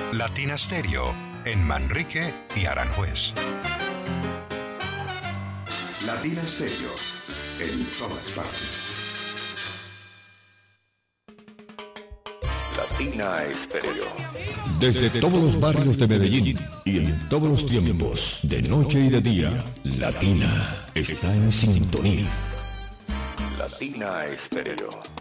Latina Stereo, en Manrique y Aranjuez. Latina Stereo, en todas partes. Latina Stereo. Desde todos los barrios de Medellín y en todos los tiempos, de noche y de día, Latina está en sintonía. Latina Stereo.